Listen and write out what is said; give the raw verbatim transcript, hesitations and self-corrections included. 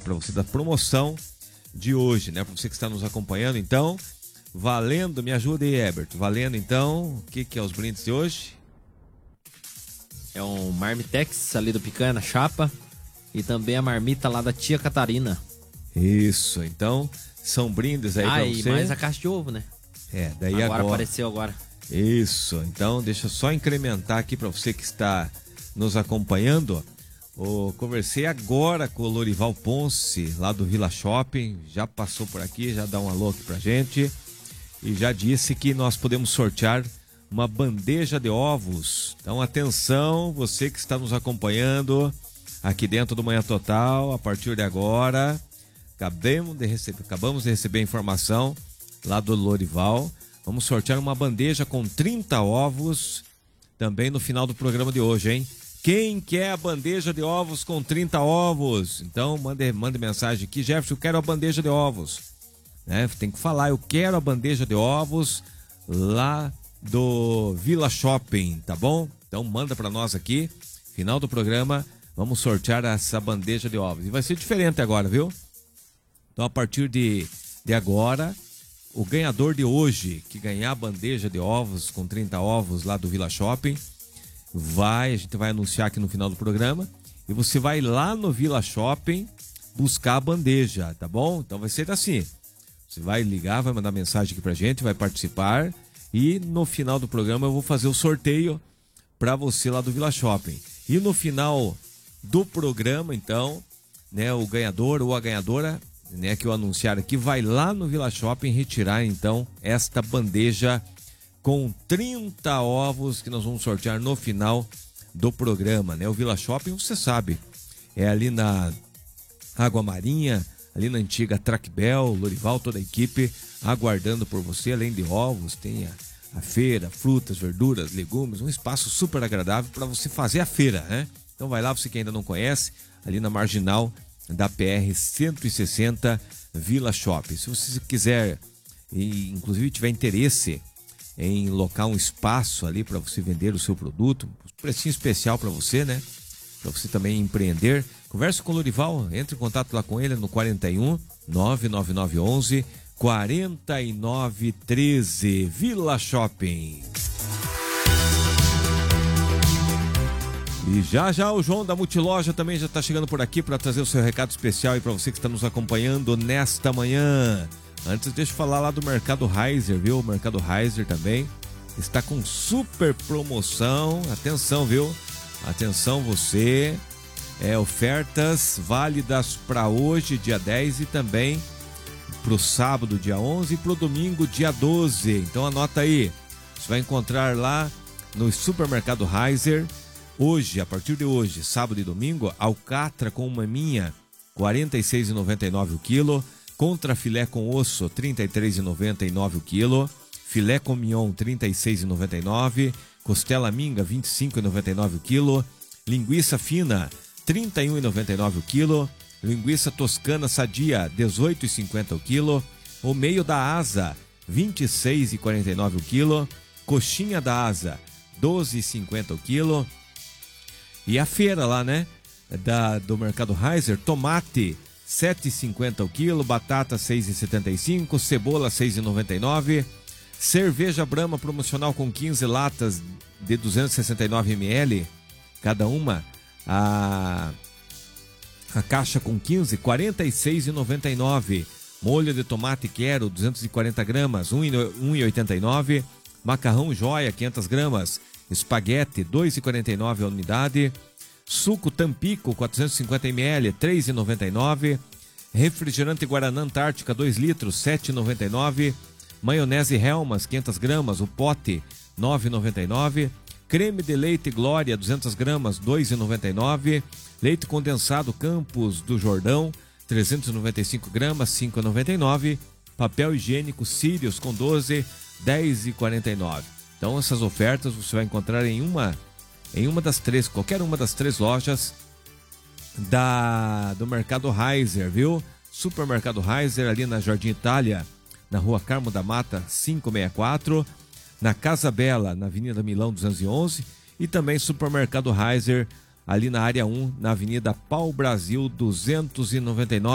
para você da promoção de hoje, né? Para você que está nos acompanhando, então, valendo, me ajuda aí, Herbert. Valendo, então, o que, que é os brindes de hoje? É um Marmitex ali do Picanha na Chapa e também a marmita lá da tia Catarina. Isso, então, são brindes aí ah, para e você. mais a caixa de ovo, né? É, daí agora. Agora apareceu agora. Isso, então deixa eu só incrementar aqui para você que está nos acompanhando. Eu conversei agora com o Lorival Ponce, lá do Vila Shopping, já passou por aqui, já dá um alô aqui pra gente e já disse que nós podemos sortear uma bandeja de ovos. Então atenção, você que está nos acompanhando aqui dentro do Manhã Total, a partir de agora, acabamos de receber, acabamos de receber a informação lá do Lorival. Vamos sortear uma bandeja com trinta ovos também no final do programa de hoje, hein? Quem quer a bandeja de ovos com trinta ovos? Então, mande, mande mensagem aqui. Jefferson, eu quero a bandeja de ovos. Né? Tem que falar, eu quero a bandeja de ovos lá do Vila Shopping, tá bom? Então, manda para nós aqui. Final do programa, vamos sortear essa bandeja de ovos. E vai ser diferente agora, viu? Então, a partir de, de agora... O ganhador de hoje, que ganhar a bandeja de ovos com trinta ovos lá do Vila Shopping, vai, a gente vai anunciar aqui no final do programa, e você vai lá no Vila Shopping buscar a bandeja, tá bom? Então vai ser assim, você vai ligar, vai mandar mensagem aqui pra gente, vai participar, e no final do programa eu vou fazer o sorteio pra você lá do Vila Shopping. E no final do programa, então, né, o ganhador ou a ganhadora, né, que eu anunciar aqui, vai lá no Vila Shopping retirar então esta bandeja com trinta ovos que nós vamos sortear no final do programa, né? O Vila Shopping, você sabe, é ali na Água Marinha, ali na antiga Tracbel, Lorival, toda a equipe aguardando por você. Além de ovos, tem a, a feira, frutas, verduras, legumes, um espaço super agradável para você fazer a feira, né? Então vai lá, você que ainda não conhece, ali na Marginal da P R cento e sessenta Vila Shopping. Se você quiser, e inclusive tiver interesse em locar um espaço ali para você vender o seu produto, um precinho especial para você, né? Para você também empreender, converse com o Lorival, entre em contato lá com ele no quarenta e um, nove nove nove onze, quarenta e nove treze Vila Shopping. E já já o João da Multiloja também já está chegando por aqui para trazer o seu recado especial aí para você que está nos acompanhando nesta manhã. Antes, deixa eu falar lá do Mercado Heiser, viu? O Mercado Heiser também está com super promoção. Atenção, viu? Atenção você. É, ofertas válidas para hoje, dia dez, e também para o sábado, dia onze, e para o domingo, dia doze. Então anota aí. Você vai encontrar lá no Supermercado Heiser. Hoje, a partir de hoje, sábado e domingo, alcatra com maminha, quarenta e seis reais e noventa e nove centavos o quilo. Contra filé com osso, trinta e três reais e noventa e nove centavos o quilo. Filé com mignon, trinta e seis reais e noventa e nove centavos. Costela minga, vinte e cinco reais e noventa e nove centavos o quilo. Linguiça fina, trinta e um reais e noventa e nove centavos o quilo. Linguiça toscana sadia, dezoito reais e cinquenta centavos o quilo. O meio da asa, vinte e seis reais e quarenta e nove centavos o quilo. Coxinha da asa, doze reais e cinquenta centavos o quilo. E a feira lá, né, da, do Mercado Heiser, tomate sete reais e cinquenta centavos o quilo, batata seis reais e setenta e cinco centavos, cebola seis reais e noventa e nove centavos, cerveja Brahma promocional com quinze latas de duzentos e sessenta e nove mililitros, cada uma, a, a caixa com quinze, quarenta e seis reais e noventa e nove centavos, molho de tomate quero, duzentos e quarenta gramas, um reais e oitenta e nove centavos, macarrão Joia, quinhentas gramas, espaguete, dois reais e quarenta e nove centavos a unidade. Suco Tampico, quatrocentos e cinquenta mililitros, três reais e noventa e nove centavos. Refrigerante Guaraná Antártica, dois litros, sete reais e noventa e nove centavos. Maionese Helmas, quinhentas gramas, o pote, nove reais e noventa e nove centavos. Creme de leite Glória, duzentas gramas, dois reais e noventa e nove centavos. Leite condensado Campos do Jordão, trezentos e noventa e cinco gramas, cinco reais e noventa e nove centavos. Papel higiênico Sirius com doze, dez reais e quarenta e nove centavos. Então essas ofertas você vai encontrar em uma, em uma das três, qualquer uma das três lojas da, do Mercado Heiser, viu? Supermercado Heiser, ali na Jardim Itália, na Rua Carmo da Mata quinhentos e sessenta e quatro, na Casa Bela, na Avenida Milão duzentos e onze, e também Supermercado Heiser, ali na área um, na Avenida Pau Brasil duzentos e noventa e nove.